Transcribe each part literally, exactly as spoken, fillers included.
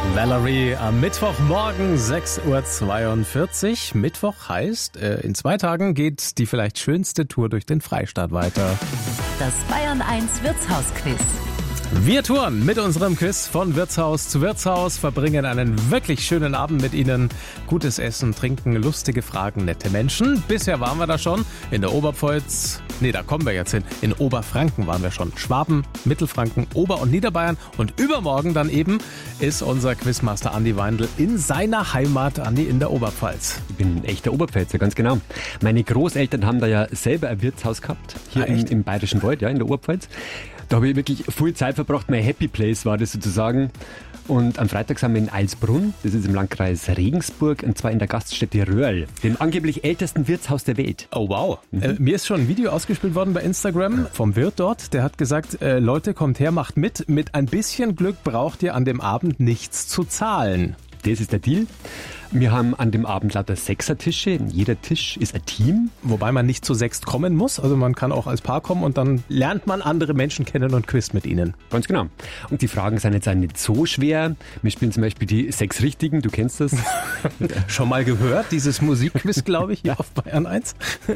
Valerie am Mittwochmorgen sechs Uhr zweiundvierzig. Mittwoch heißt, äh, in zwei Tagen geht die vielleicht schönste Tour durch den Freistaat weiter. Das Bayern eins Wirtshausquiz. Wir touren mit unserem Quiz von Wirtshaus zu Wirtshaus, verbringen einen wirklich schönen Abend mit Ihnen. Gutes Essen, Trinken, lustige Fragen, nette Menschen. Bisher waren wir da schon in der Oberpfalz. Nee, da kommen wir jetzt hin. In Oberfranken waren wir schon. Schwaben, Mittelfranken, Ober- und Niederbayern. Und übermorgen dann eben ist unser Quizmaster Andi Weindl in seiner Heimat, Andi, in der Oberpfalz. Ich bin ein echter Oberpfälzer, ganz genau. Meine Großeltern haben da ja selber ein Wirtshaus gehabt, hier Ah, im, im Bayerischen Wald, ja, in der Oberpfalz. Da habe ich wirklich viel Zeit verbracht. Mein Happy Place war das sozusagen. Und am Freitag sind wir in Eilsbrunn, das ist im Landkreis Regensburg, und zwar in der Gaststätte Röhrl, dem angeblich ältesten Wirtshaus der Welt. Oh wow. Mhm. Äh, mir ist schon ein Video ausgespielt worden bei Instagram vom Wirt dort. Der hat gesagt, äh, Leute, kommt her, macht mit. Mit ein bisschen Glück braucht ihr an dem Abend nichts zu zahlen. Das ist der Deal. Wir haben an dem Abend lauter Sechsertische. Jeder Tisch ist ein Team. Wobei man nicht zu sechst kommen muss. Also man kann auch als Paar kommen und dann lernt man andere Menschen kennen und quizt mit ihnen. Ganz genau. Und die Fragen sind jetzt auch nicht so schwer. Wir spielen zum Beispiel die sechs Richtigen, du kennst das. Schon mal gehört, dieses Musikquiz, glaube ich, hier auf Bayern eins.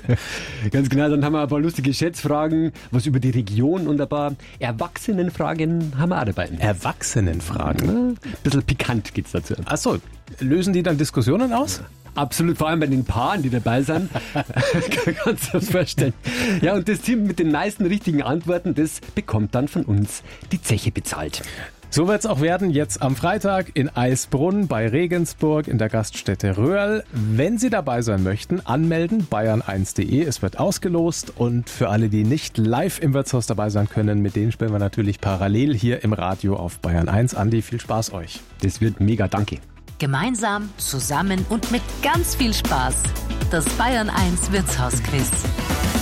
Ganz genau, dann haben wir ein paar lustige Schätzfragen, was über die Region und ein paar Erwachsenenfragen haben wir auch dabei. Erwachsenenfragen? Ja, ein bisschen pikant geht's dazu. Ach so, lösen die dann Diskussionen aus? Absolut, vor allem bei den Paaren, die dabei sind. Kannst du dir das vorstellen. Ja, und das Team mit den meisten richtigen Antworten, das bekommt dann von uns die Zeche bezahlt. So wird's auch werden, jetzt am Freitag in Eisbrunn bei Regensburg in der Gaststätte Röhrl. Wenn Sie dabei sein möchten, anmelden, bayern eins punkt de. Es wird ausgelost und für alle, die nicht live im Wirtshaus dabei sein können, mit denen spielen wir natürlich parallel hier im Radio auf Bayern eins. Andi, viel Spaß euch. Das wird mega, danke. Gemeinsam, zusammen und mit ganz viel Spaß. Das Bayern eins Wirtshausquiz.